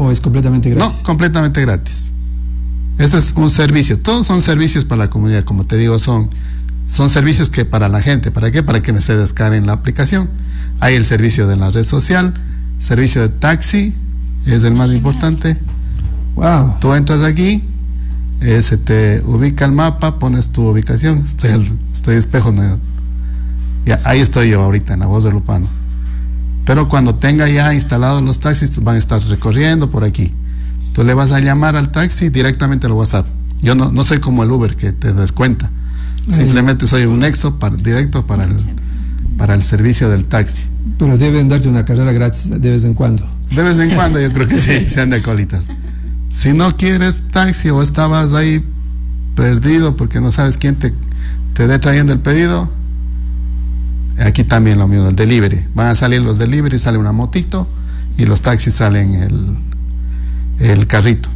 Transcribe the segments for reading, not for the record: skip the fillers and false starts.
o es completamente gratis? No, completamente gratis. Ese es un servicio. Todos son servicios para la comunidad, como te digo, son servicios que para la gente. ¿Para qué? Para que se descarguen la aplicación. Hay el servicio de la red social, servicio de taxi, es el más importante. Wow. Tú entras aquí, se te ubica el mapa, pones tu ubicación. Estoy espejo, ¿no? Ya, ahí estoy yo ahorita en La Voz de Lupano. Pero cuando tenga ya instalados los taxis, van a estar recorriendo por aquí. Tú le vas a llamar al taxi directamente al WhatsApp. Yo no soy como el Uber que te descuenta. Simplemente soy un nexo directo para el servicio del taxi. Pero deben darte una carrera gratis de vez en cuando. De vez en cuando yo creo que sí, se han de acolitar. Si no quieres taxi o estabas ahí perdido porque no sabes quién te dé trayendo el pedido, aquí también lo mismo, el delivery. Van a salir los delivery, sale una motito y los taxis salen el carrito.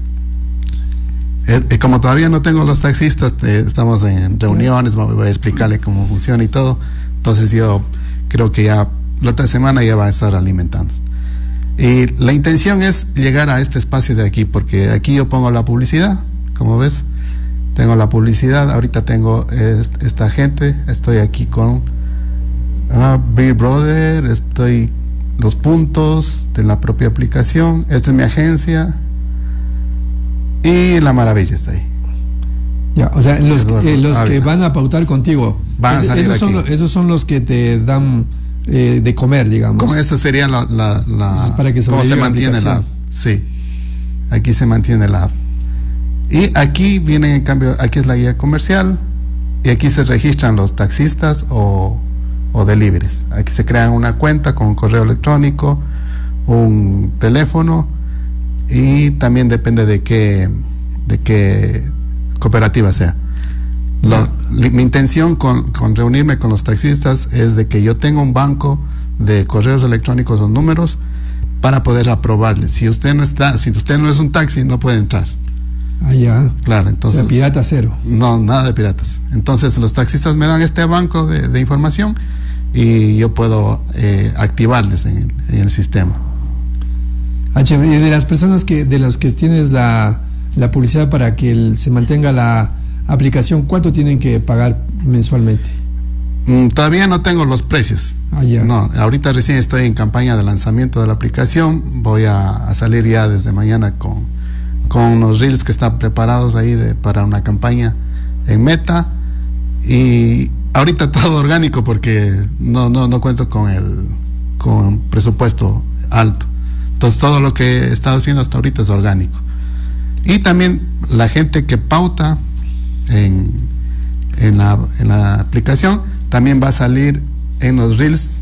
Como todavía no tengo los taxistas, estamos en reuniones, voy a explicarle cómo funciona y todo. Entonces yo creo que ya la otra semana ya va a estar alimentando. Y la intención es llegar a este espacio de aquí, porque aquí yo pongo la publicidad, como ves, tengo la publicidad, ahorita tengo esta gente, estoy aquí con Beer Brother, estoy los puntos de la propia aplicación, esta es mi agencia y La Maravilla está ahí. Ya, o sea, los que van a pautar contigo, van a salir esos son los que te dan de comer, digamos. Como esta sería para que cómo se mantiene la app. Sí, aquí se mantiene la app. Y aquí viene, en cambio, aquí es la guía comercial y aquí se registran los taxistas o deliveries. Aquí se crean una cuenta con un correo electrónico, un teléfono y también depende de qué cooperativa sea. Mi intención con reunirme con los taxistas es de que yo tenga un banco de correos electrónicos o números para poder aprobarle. Si usted no es un taxi, no puede entrar. Ah, ya. Claro, entonces. O sea, pirata cero. No, nada de piratas. Entonces los taxistas me dan este banco de información y yo puedo activarles en el sistema. Ah, chévere. Y de las personas de los que tienes la publicidad para que se mantenga la aplicación, ¿cuánto tienen que pagar mensualmente? Todavía no tengo los precios. Ah, ya. No, ahorita recién estoy en campaña de lanzamiento de la aplicación. Voy a salir ya desde mañana con unos reels que están preparados ahí para una campaña en Meta. Y ahorita todo orgánico porque no cuento con presupuesto alto. Entonces todo lo que he estado haciendo hasta ahorita es orgánico. Y también la gente que pauta en la aplicación también va a salir en los reels,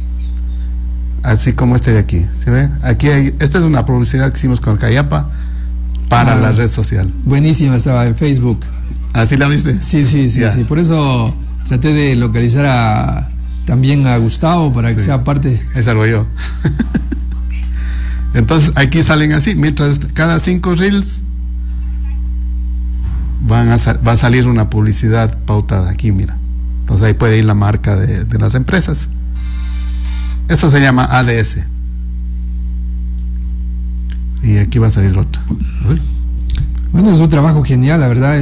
así como este de aquí. ¿Sí ve? Aquí esta es una publicidad que hicimos con Cayapa para la red social. Buenísima, estaba en Facebook. ¿Así la viste? Sí. Por eso traté de localizar también a Gustavo para que sea parte. Es algo yo. Entonces aquí salen así, mientras cada 5 reels va a salir una publicidad pautada aquí, mira. Entonces ahí puede ir la marca de las empresas. Eso se llama ADS. Y aquí va a salir otra. Uy. Bueno, es un trabajo genial, la verdad,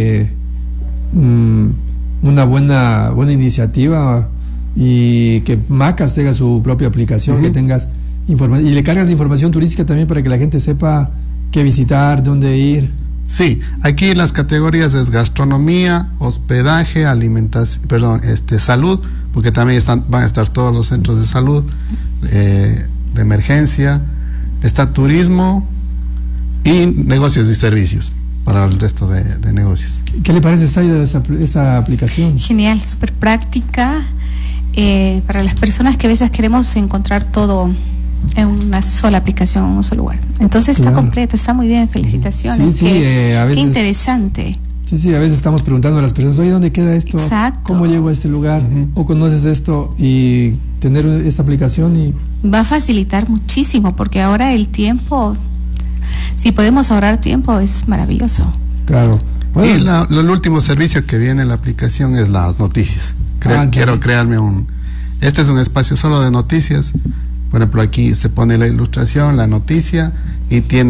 una buena iniciativa, y que Macas tenga su propia aplicación, que tengas información, y le cargas información turística también para que la gente sepa qué visitar, dónde ir. Sí, aquí las categorías es gastronomía, hospedaje, alimentación, salud, porque también van a estar todos los centros de salud, de emergencia, está turismo y negocios y servicios para el resto de negocios. ¿Qué le parece, Zaida, de esta aplicación? Genial, súper práctica, para las personas que a veces queremos encontrar todo en una sola aplicación, en un solo lugar. Entonces está completa, está muy bien, felicitaciones. Sí, a veces, qué interesante. Sí, a veces estamos preguntando a las personas, oye, ¿dónde queda esto? Exacto. ¿Cómo llego a este lugar? ¿O conoces esto? Y tener esta aplicación va a facilitar muchísimo, porque ahora el tiempo, si podemos ahorrar tiempo, es maravilloso. Claro. Bueno. Y el último servicio que viene en la aplicación es las noticias. Quiero crearme este es un espacio solo de noticias. Por ejemplo, aquí se pone la ilustración, la noticia, y tiene